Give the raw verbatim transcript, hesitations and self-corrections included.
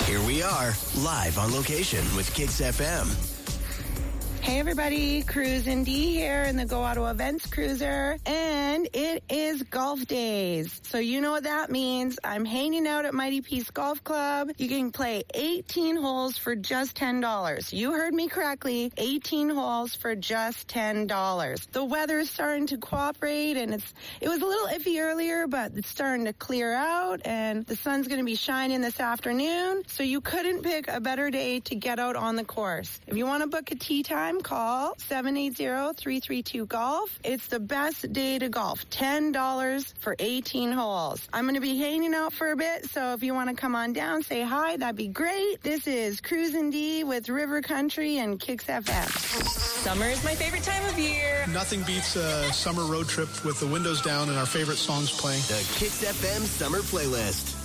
Here we are, live on location with Kicks F M. Hey everybody, Cruisin' D here in the Go Ottawa Events Cruiser, and it is golf days. So you know what that means. I'm hanging out at Mighty Peace Golf Club. You can play eighteen holes for just ten dollars. You heard me correctly, eighteen holes for just ten dollars. The weather is starting to cooperate, and it's it was a little iffy earlier, but it's starting to clear out, and the sun's going to be shining this afternoon, so you couldn't pick a better day to get out on the course. If you want to book a tee time, call seven eight zero, three three two, golf. It's the best day to golf. ten dollars for eighteen holes. I'm going to be hanging out for a bit, so if you want to come on down, say hi, that'd be great. This is Cruisin' D with River Country and Kicks F M. Summer is my favorite time of year. Nothing beats a summer road trip with the windows down and our favorite songs playing. The Kicks F M Summer Playlist.